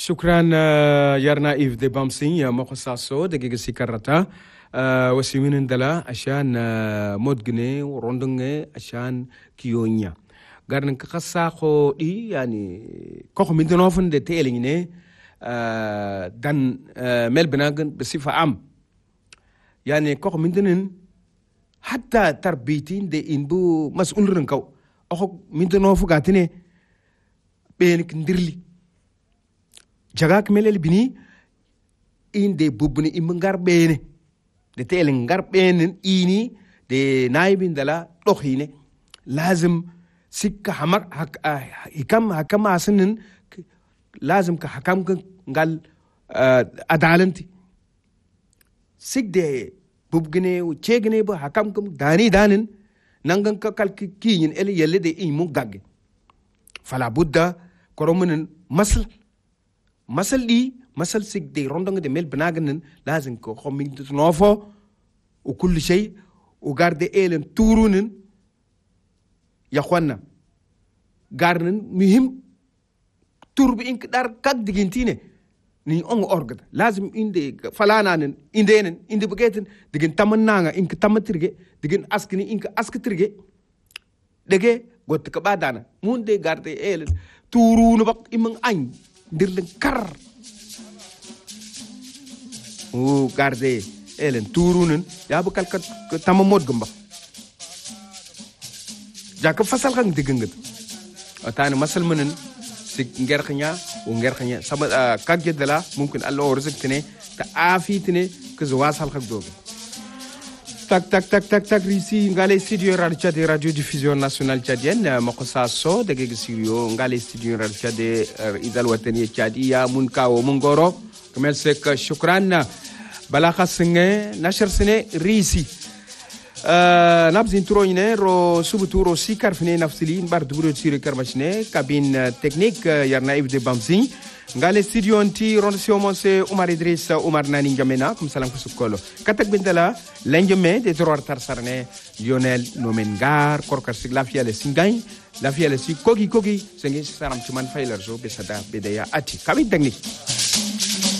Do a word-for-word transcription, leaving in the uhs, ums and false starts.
شكرا يارنا إيف دي بامسين مقصاصو دقيقة سيكارتا وسيمين دلا عشان مدغني وروندغني عشان كيونيا غارن كخساخو دي يعني كوخ من دنوفن دي تيليني دان ميل بناغن بصفة عام يعني كوخ من دنن حتى تربيتين دي إنبو مسؤول رنكو أخو من دنوفو غاتيني بينك ندرلي jagak melel bini inde bubni imngar bene de telen ngar benen ini de naibin dala dokhine lazim sikka hamak hikam hakam asnin lazim ka hakam ngal adalanti sigde bubgne u chegne ba hakam kum dani danin nangan ka kalki kiyin el yelle de imu gagge fala budda koromunen masl masal di masal sig de rondong de mel benaganen lazim ko khoming nofo u kulli shay u garde elen turunen ya khwana garnen muhim turbi ink dar kak digintine ni on orgada lazim inde falananen indenen inde begeten digin tamannanga ink tamatirge digin askini ink askitirge dege got ka badana munde garde elen turunu bak imang añ dirlen kar o garde elen turunen ya bu kalka tama mod gamba jaka fasal kan digengat atani masal menen sig ngerkhnya o ngerkhnya sama kagge dala mumkin Allah o rizqtene ta afitene ke zawasal khak doge tak tak tak tak tak risi ngale studio radio Tchad radio diffusion nationale tchadienne makosa so de gege studio ngale studio radio Tchad idal watani tchadia munkawo mungoro kamel sek shukran bala khasnge nashr sene risi nabzin troine ro subuturo sikar fene nafsili bar duburo sire karmashne cabine technique yarna ibde bamzin ngale studio anti rondation monse Omar Idriss Omar Nani Njamena kum salam kusukolo katak bindala lenjeme de droit tarsarne Lionel Nomengar korkar sig la fiale singay la fiale si kogi kogi sengi saram tuman failer zo besada bedaya ati kabine technique